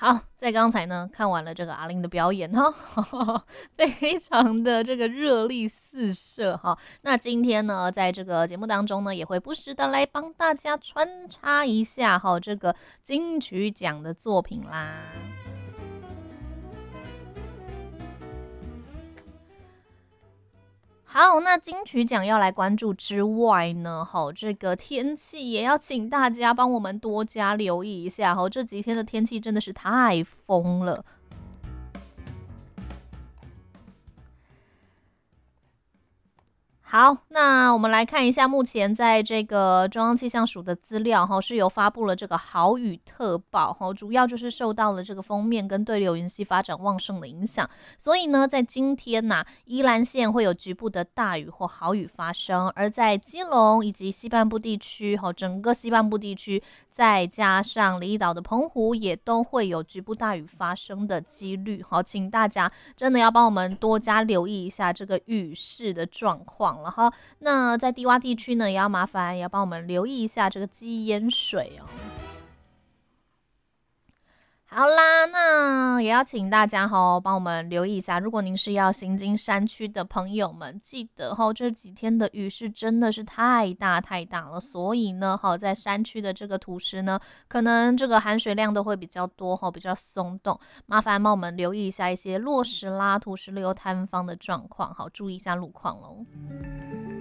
好，在刚才呢看完了这个阿玲的表演哈，非常的这个热力四射哈。那今天呢，在这个节目当中呢，也会不时的来帮大家穿插一下哈这个金曲奖的作品啦。好，那金曲奖要来关注之外呢，好，这个天气也要请大家帮我们多加留意一下哈。这几天的天气真的是太疯了。好，那我们来看一下目前在这个中央气象署的资料哈，是有发布了这个豪雨特报哈，主要就是受到了这个锋面跟对流云系发展旺盛的影响，所以呢，在今天宜兰县会有局部的大雨或豪雨发生，而在基隆以及西半部地区整个西半部地区，再加上离岛的澎湖，也都会有局部大雨发生的几率。好，请大家真的要帮我们多加留意一下这个雨势的状况了哈。那在低洼地区呢，也要麻烦也要帮我们留意一下这个积淹水哦。好啦，那也要请大家帮我们留意一下，如果您是要行经山区的朋友们，记得这几天的雨势真的是太大太大了，所以呢在山区的这个土石呢，可能这个含水量都会比较多比较松动，麻烦帮我们留意一下一些落石啦、土石流塌方的状况，好，注意一下路况喽。